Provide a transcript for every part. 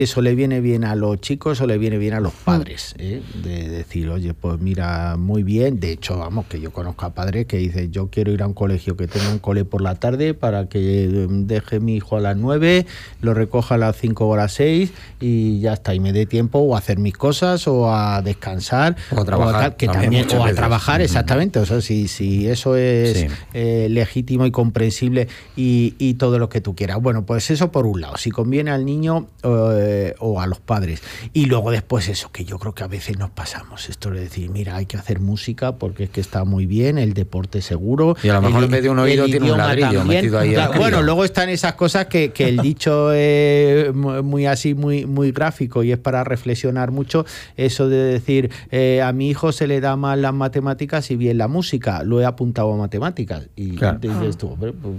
eso le viene bien a los chicos o le viene bien a los padres, de decir, oye, pues mira, muy bien. De hecho, vamos, que yo conozco a padres que dicen, yo quiero ir a un colegio que tenga un cole por la tarde para que deje mi hijo a las 9, lo recoja a las 5 o a las 6 y ya está, y me dé tiempo o a hacer mis cosas o a descansar o a trabajar, o a trabajar, exactamente. O sea, si eso es legítimo y comprensible y todo lo que tú quieras. Bueno, pues eso por un lado, si conviene al niño o a los padres. Y luego después eso, que yo creo que a veces nos pasamos, esto de decir, mira, hay que hacer música porque es que está muy bien, el deporte seguro. Y a lo mejor en vez de un oído tiene un ladrillo también metido ahí. Claro, bueno, luego están esas cosas que el dicho es muy así, muy gráfico y es para reflexionar mucho, eso de decir, a mi hijo se le da mal las matemáticas y bien la música, lo he apuntado a matemáticas. Y dices tú,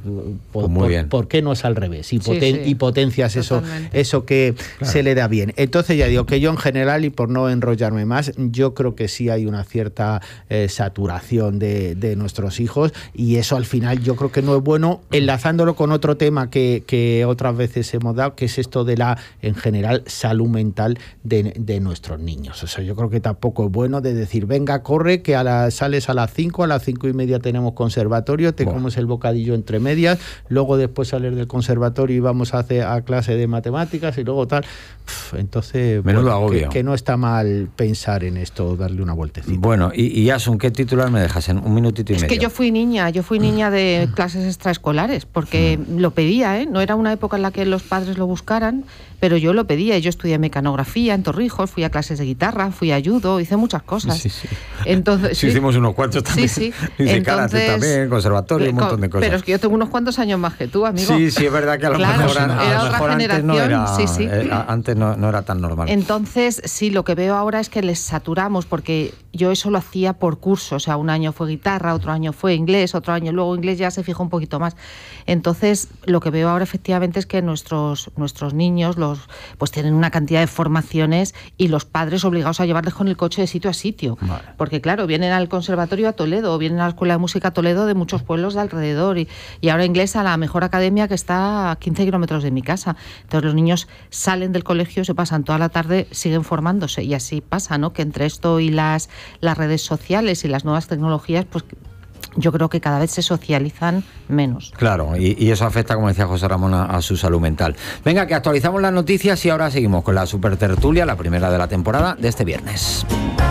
¿por qué no es al revés? Y potencias eso que se le da bien. Entonces ya digo que yo en general, y por no enrollarme más, yo creo que sí hay una cierta saturación de nuestros hijos, y eso al final yo creo que no es bueno, enlazándolo con otro tema que otras veces hemos dado, que es esto de la, en general, salud mental de nuestros niños. O sea, yo creo que tampoco es bueno de decir, venga, corre, que sales a las 5, a las 5:30 tenemos conservatorio, te comes el bocadillo entre medias, luego después sales del conservatorio y vamos a clase de matemáticas y luego tal. Entonces, que no está mal pensar en esto, darle una vueltecita. Bueno, y Asun, ¿qué titular me dejas en un minutito y medio? Es que yo fui niña de clases extraescolares, porque lo pedía, no era una época en la que los padres lo buscaran, pero yo lo pedía. Yo estudié mecanografía en Torrijos, fui a clases de guitarra, fui a judo, hice muchas cosas. Sí. Entonces, hicimos unos cuantos también. Sí. Y de karate también, conservatorio, un montón de cosas. Pero es que yo tengo unos cuantos años más que tú, amigo. Sí, es verdad que a lo mejor era otra generación. Antes no era tan normal. Entonces, sí, lo que veo ahora es que les saturamos, porque yo eso lo hacía por curso. O sea, un año fue guitarra, otro año fue inglés, otro año luego inglés ya se fijó un poquito más. Entonces, lo que veo ahora efectivamente es que nuestros niños pues tienen una cantidad de formaciones y los padres obligados a llevarles con el coche de sitio a sitio. Vale. Porque claro, vienen al conservatorio a Toledo, vienen a la Escuela de Música a Toledo de muchos pueblos de alrededor y ahora inglés a la mejor academia que está a 15 kilómetros de mi casa. Entonces los niños salen del colegio, se pasan toda la tarde, siguen formándose y así pasa, ¿no? Que entre esto y las redes sociales y las nuevas tecnologías, pues yo creo que cada vez se socializan menos. Claro, y eso afecta, como decía José Ramón, a su salud mental. Venga, que actualizamos las noticias y ahora seguimos con la supertertulia, la primera de la temporada de este viernes.